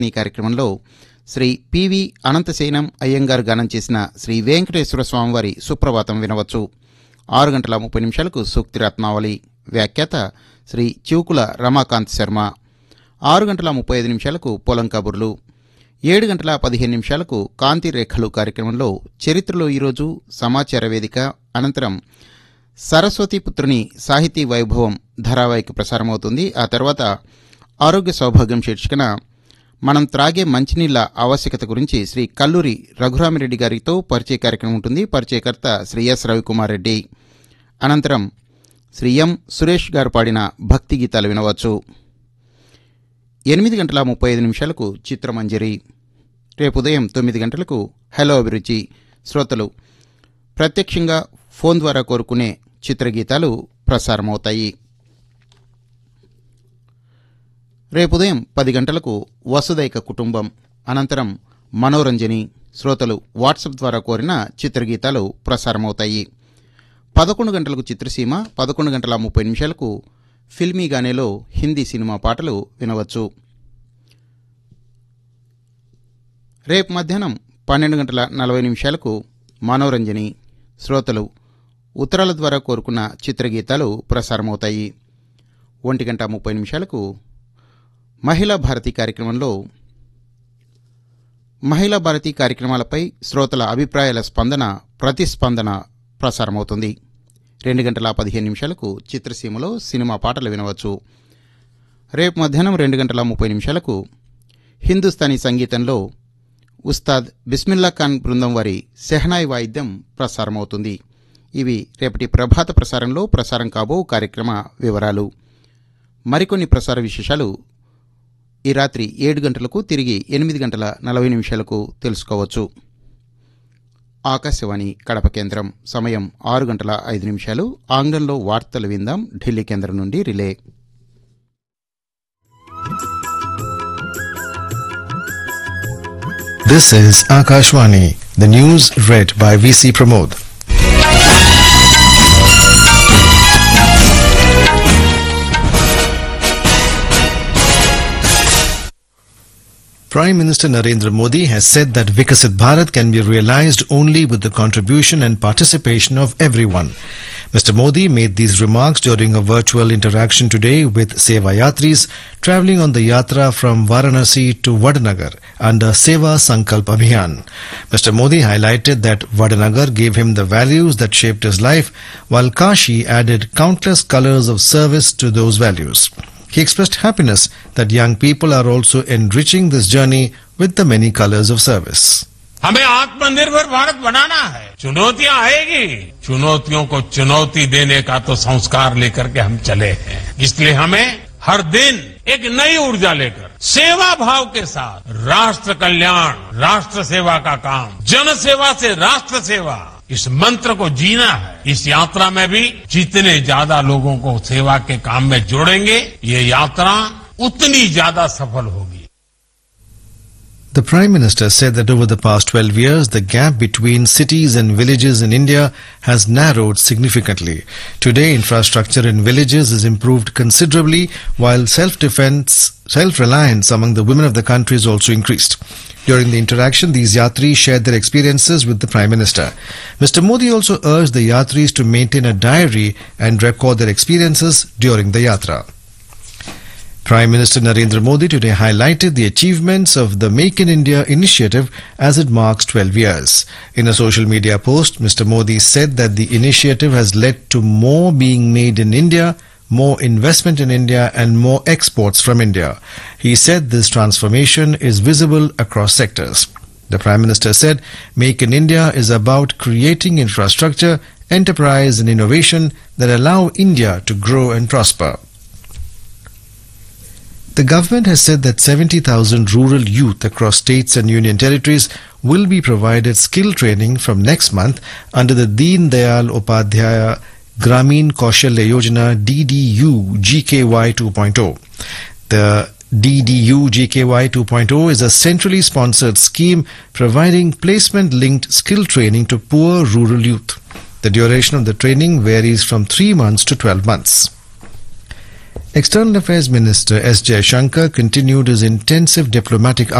ఈ కార్యక్రమంలో శ్రీ పివి అనంతశయనం అయ్యంగార్ గానం చేసిన శ్రీ వెంకటేశ్వర స్వామివారి సుప్రభాతం వినవచ్చు. 6:30 సూక్తి రత్నావళి, వ్యాఖ్యాత శ్రీ చివుకుల రమాకాంత్ శర్మ. 6:35 పొలం కబుర్లు. 7:15 కాంతి రేఖలు కార్యక్రమంలో చరిత్రలో ఈరోజు సమాచార వేదిక, అనంతరం సరస్వతి పుత్రుని సాహితీ వైభవం ధారావాహిక ప్రసారమవుతుంది. ఆ తర్వాత ఆరోగ్య సౌభాగ్యం శీర్షికన మనం త్రాగే మంచినీళ్ల ఆవశ్యకత గురించి శ్రీ కల్లూరి రఘురామిరెడ్డి గారితో పరిచయ కార్యక్రమం ఉంటుంది. పరిచయకర్త శ్రీ ఎస్ రవికుమార్ రెడ్డి. అనంతరం శ్రీ ఎం సురేష్ గారు పాడిన భక్తి గీతాలు వినవచ్చు. 8:35 చిత్రమంజరి. రేపు ఉదయం 9 హలో అభిరుచి. శ్రోతలు ప్రత్యక్షంగా ఫోన్ ద్వారా కోరుకునే చిత్రగీతాలు ప్రసారమవుతాయి. రేపు ఉదయం 10 వసుదైక కుటుంబం, అనంతరం మనోరంజని. శ్రోతలు వాట్సాప్ ద్వారా కోరిన చిత్రగీతాలు ప్రసారమవుతాయి. 11 చిత్రసీమ. 11:30 ఫిల్మీ గానేలో హిందీ సినిమా పాటలు వినవచ్చు. రేపు మధ్యాహ్నం 12:40 మనోరంజని. శ్రోతలు ఉత్తరాల ద్వారా కోరుకున్న చిత్రగీతాలు ప్రసారమవుతాయి. 1:30 మహిళా భారతి కార్యక్రమంలో మహిళా భారతి కార్యక్రమాలపై శ్రోతల అభిప్రాయాల స్పందన, ప్రతిస్పందన ప్రసారమవుతుంది. 2:15 చిత్రసీమలో సినిమా పాటలు వినవచ్చు. రేపు మధ్యాహ్నం 2:30 హిందుస్థానీ సంగీతంలో ఉస్తాద్ బిస్మిల్లా ఖాన్ బృందం వారి సెహనాయి వాయిద్యం ప్రసారమవుతుంది. ఇవి రేపటి ప్రభాత ప్రసారంలో ప్రసారం కాబో కార్యక్రమ వివరాలు. మరికొన్ని ప్రసార విశేషాలు ఈ రాత్రి 7 తిరిగి 8:40 తెలుసుకోవచ్చు. ఆకాశవాణి కడప కేంద్రం. సమయం 6:05. ఆంగ్లంలో వార్తలు విందాం ఢిల్లీ కేంద్రం నుండి relay. This is Akashvani. The news read by VC Pramod. Prime Minister Narendra Modi has said that Viksit Bharat can be realized only with the contribution and participation of everyone. Mr. Modi made these remarks during a virtual interaction today with Seva Yatris travelling on the Yatra from Varanasi to Vadanagar under Seva Sankalp Abhiyan. Mr. Modi highlighted that Vadanagar gave him the values that shaped his life, while Kashi added countless colours of service to those values. He expressed happiness that young people are also enriching this journey with the many colours of service. हमें आत्मनिर्भर भारत बनाना है. चुनौतियां आएगी, चुनौतियों को चुनौती देने का तो संस्कार लेकर के हम चले हैं. इसलिए हमें हर दिन एक नई ऊर्जा लेकर सेवा भाव के साथ राष्ट्र कल्याण, राष्ट्र सेवा का काम, जन सेवा से राष्ट्र सेवा, इस मंत्र को जीना है. इस यात्रा में भी जितने ज्यादा लोगों को सेवा के काम में जोड़ेंगे, ये यात्रा उतनी ज्यादा सफल होगी. The Prime Minister said that over the past 12 years, the gap between cities and villages in India has narrowed significantly. Today, infrastructure in villages is improved considerably, while self-defense, self-reliance among the women of the country is also increased. During the interaction, these Yatris shared their experiences with the Prime Minister. Mr. Modi also urged the Yatris to maintain a diary and record their experiences during the Yatra. Prime Minister Narendra Modi today highlighted the achievements of the Make in India initiative as it marks 12 years. In a social media post, Mr. Modi said that the initiative has led to more being made in India, more investment in India and more exports from India. He said this transformation is visible across sectors. The Prime Minister said Make in India is about creating infrastructure, enterprise and innovation that allow India to grow and prosper. The government has said that 70,000 rural youth across states and union territories will be provided skill training from next month under the Deen Dayal Upadhyaya Gramin Kaushalya Yojana DDU GKY 2.0. The DDU GKY 2.0 is a centrally sponsored scheme providing placement-linked skill training to poor rural youth. The duration of the training varies from 3 months to 12 months. External Affairs Minister S. Jaishankar continued his intensive diplomatic